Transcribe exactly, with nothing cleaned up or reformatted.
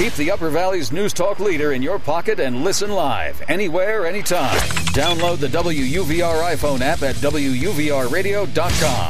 Keep the Upper Valley's News Talk leader in your pocket and listen live, anywhere, anytime. Download the W U V R iPhone app at W U V R radio dot com.